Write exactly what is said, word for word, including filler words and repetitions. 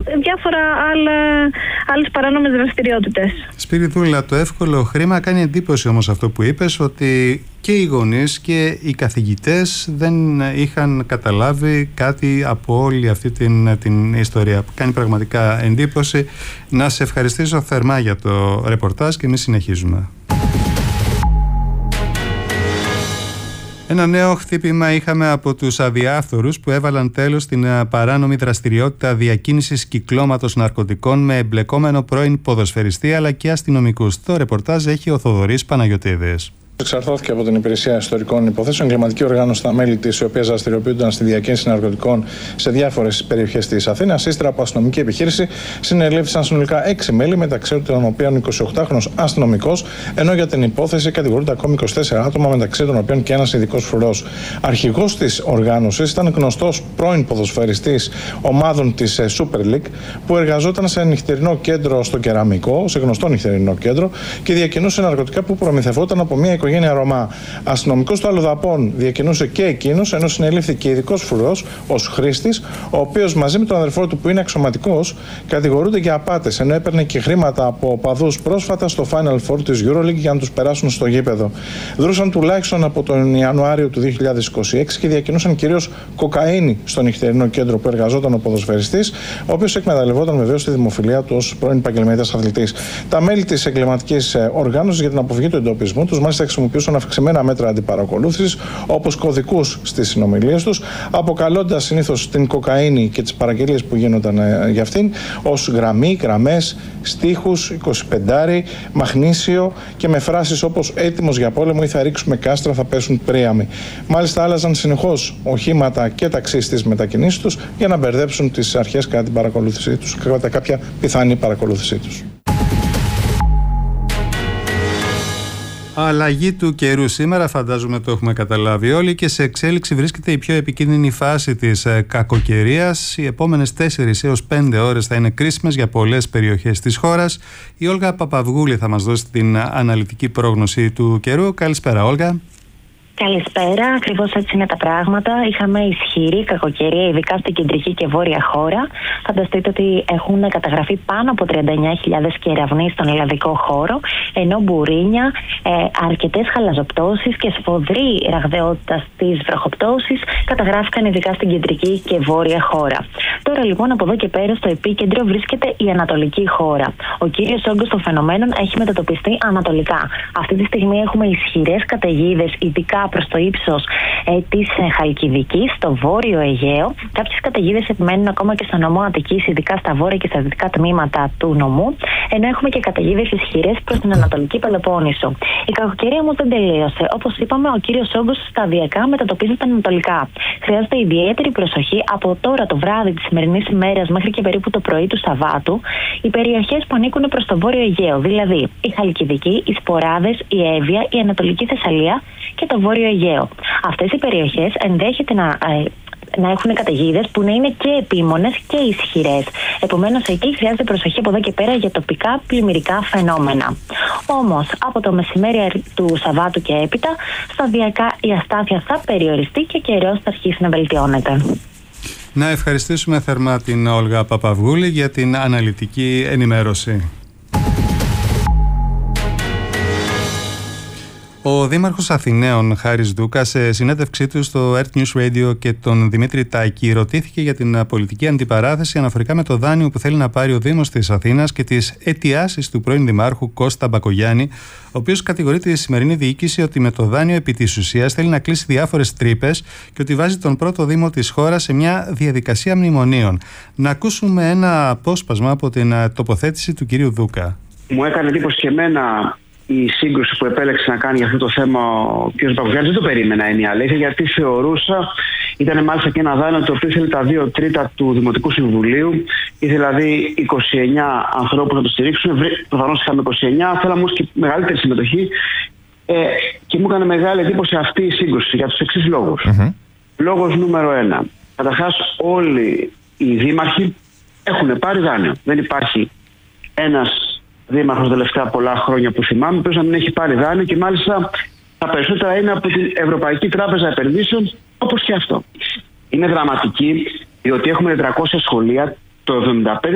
διάφορα άλλα, άλλες παράνομες δραστηριότητες. Σπυριδούλα, το εύκολο χρήμα κάνει εντύπωση όμως αυτό που είπες, ότι και οι γονείς και οι καθηγητές δεν είχαν καταλάβει κάτι από όλη αυτή την, την ιστορία. Κάνει πραγματικά εντύπωση. Να σε ευχαριστήσω θερμά για το ρεπορτάζ και εμείς συνεχίζουμε. Ένα νέο χτύπημα είχαμε από τους αδιάφθορους που έβαλαν τέλος στην παράνομη δραστηριότητα διακίνησης κυκλώματος ναρκωτικών με εμπλεκόμενο πρώην ποδοσφαιριστή αλλά και αστυνομικούς. Το ρεπορτάζ έχει ο Θοδωρής Παναγιωτίδης. Εξαρθώθηκε από την Υπηρεσία Ιστορικών Υποθέσεων εγκληματική οργάνωση στα μέλη της, η οποία δραστηριοποιούνταν στη διακίνηση ναρκωτικών σε διάφορες περιοχές της Αθήνας. Ύστερα από αστυνομική επιχείρηση, συνελήφθησαν συνολικά έξι μέλη, μεταξύ των οποίων εικοσιοκτάχρονος αστυνομικός, ενώ για την υπόθεση κατηγορούνται ακόμη είκοσι τέσσερα άτομα, μεταξύ των οποίων και ένας ειδικός φρουρός. Αρχηγός της οργάνωσης ήταν γνωστός πρώην ποδοσφαιριστής ομάδων της Super League, που εργαζόταν σε νυχτερινό κέντρο στο Κεραμικό, σε γνωστό νυχτερινό κέντρο, και διακινούσε ναρκωτικά που προμηθευόταν από μια οικογένεια. Οικογένεια Ρωμά. Αστυνομικός του Αλλοδαπών διακινούσε και εκείνος, ενώ συνελήφθηκε ειδικός φρουρός ως Χρήστης, ο οποίος μαζί με τον αδερφό του που είναι αξιωματικός κατηγορούνται για απάτες, ενώ έπαιρνε και χρήματα από οπαδούς πρόσφατα στο Final Four της EuroLeague για να τους περάσουν στο γήπεδο. Δρούσαν τουλάχιστον από τον Ιανουάριο του δύο χιλιάδες είκοσι έξι και διακινούσαν κυρίως κοκαίνη στο νυχτερινό κέντρο που εργαζόταν ο ποδοσφαιριστής, ο οποίος εκμεταλλευόταν βεβαίως τη δημοφιλία του ως πρώην επαγγελματίας αθλητής. Τα μέλη της εγκληματικής οργάνωσης για την αποφυγή του εντοπισμού τους μάλιστα χρησιμοποιούσαν αυξημένα μέτρα αντιπαρακολούθησης, όπως κωδικούς στις συνομιλίες τους, αποκαλώντας συνήθως την κοκαίνη και τις παραγγελίες που γίνονταν για αυτήν ως γραμμή, γραμμές, στίχους, εικοσιπεντάρι, μαγνήσιο και με φράσεις όπως «έτοιμος για πόλεμο» ή «θα ρίξουμε κάστρα, θα πέσουν πρίαμοι». Μάλιστα άλλαζαν συνεχώς οχήματα και ταξί στις μετακινήσεις τους για να μπερδέψουν τις αρχές κατά την παρακολούθησή τους, κατά κάποια πιθανή παρακολούθησή τους. Αλλαγή του καιρού σήμερα, φαντάζομαι το έχουμε καταλάβει όλοι, και σε εξέλιξη βρίσκεται η πιο επικίνδυνη φάση της ε, κακοκαιρίας. Οι επόμενες τέσσερις έως πέντε ώρες θα είναι κρίσιμες για πολλές περιοχές της χώρας. Η Όλγα Παπαυγούλη θα μας δώσει την αναλυτική πρόγνωση του καιρού. Καλησπέρα, Όλγα. Καλησπέρα, ακριβώς έτσι είναι τα πράγματα. Είχαμε ισχυρή κακοκαιρία, ειδικά στην κεντρική και βόρεια χώρα. Φανταστείτε ότι έχουν καταγραφεί πάνω από τριάντα εννιά χιλιάδες κεραυνοί στον ελλαδικό χώρο, ενώ μπουρίνια, ε, αρκετές χαλαζοπτώσεις και σφοδρή ραγδαιότητα στις βροχοπτώσεις καταγράφηκαν ειδικά στην κεντρική και βόρεια χώρα. Τώρα λοιπόν από εδώ και πέρα στο επίκεντρο βρίσκεται η ανατολική χώρα. Ο κύριος όγκος των φαινομένων έχει μετατοπιστεί ανατολικά. Αυτή τη στιγμή έχουμε ισχυρές καταιγίδες, ειδικά προς το ύψος ε, της ε, Χαλκιδικής, στο βόρειο Αιγαίο. Κάποιες καταιγίδες επιμένουν ακόμα και στο νομό Αττικής, ειδικά στα βόρεια και στα δυτικά τμήματα του νομού, ενώ έχουμε και καταιγίδες ισχυρές προς την Ανατολική Πελοπόννησο. Η κακοκαιρία όμως δεν τελείωσε. Όπως είπαμε, ο κύριος όγκος σταδιακά μετατοπίζεται ανατολικά. Χρειάζεται ιδιαίτερη προσοχή από τώρα το βράδυ της σημερινής ημέρας μέχρι και περίπου το πρωί του Σαββάτου, οι περιοχές που ανήκουν προς το βόρειο Αιγαίο, δηλαδή η Χαλκιδική, οι Σποράδες, η Εύβοια, η Ανατολική Θεσσαλία και το βόρειο Αιγαίο. Αυτές οι περιοχές ενδέχεται να, ε, να έχουν καταιγίδες που να είναι και επίμονες και ισχυρές. Επομένως, εκεί χρειάζεται προσοχή από εδώ και πέρα για τοπικά πλημμυρικά φαινόμενα. Όμως, από το μεσημέρι του Σαββάτου και έπειτα, σταδιακά η αστάθεια θα περιοριστεί και ο καιρός θα αρχίσει να βελτιώνεται. Να ευχαριστήσουμε θερμά την Όλγα Παπαυγούλη για την αναλυτική ενημέρωση. Ο Δήμαρχος Αθηναίων, Χάρης Δούκας, σε συνέντευξή του στο Earth News Radio και τον Δημήτρη Τάκη, ρωτήθηκε για την πολιτική αντιπαράθεση αναφορικά με το δάνειο που θέλει να πάρει ο Δήμος της Αθήνας και τις αιτιάσεις του πρώην Δημάρχου Κώστα Μπακογιάννη, ο οποίος κατηγορεί τη σημερινή διοίκηση ότι με το δάνειο επί της ουσίας θέλει να κλείσει διάφορες τρύπες και ότι βάζει τον πρώτο Δήμο της χώρας σε μια διαδικασία μνημονίων. Να ακούσουμε ένα απόσπασμα από την τοποθέτηση του κυρίου Δούκα. Μου έκανε εντύπωση και εμένα η σύγκρουση που επέλεξε να κάνει για αυτό το θέμα ο κ. Μπακογιάννης. Δεν το περίμενα, είναι η αλήθεια, γιατί θεωρούσα, ήταν μάλιστα και ένα δάνειο το οποίο ήθελε τα δύο τρίτα του Δημοτικού Συμβουλίου, ήθελε δηλαδή είκοσι εννιά ανθρώπους να το στηρίξουν. Προφανώς είχαμε είκοσι εννιά, θέλαμε όμως και μεγαλύτερη συμμετοχή. Ε, και μου έκανε μεγάλη εντύπωση αυτή η σύγκρουση για τους εξής λόγους. Mm-hmm. Λόγος νούμερο ένα. Καταρχάς, όλοι οι δήμαρχοι έχουν πάρει δάνειο. Δεν υπάρχει ένας δήμαρχος τα τελευταία πολλά χρόνια που θυμάμαι, πρέπει να μην έχει πάρει δάνειο, και μάλιστα τα περισσότερα είναι από την Ευρωπαϊκή Τράπεζα Επενδύσεων, όπως και αυτό. Είναι δραματική, διότι έχουμε τετρακόσια σχολεία, το εβδομήντα πέντε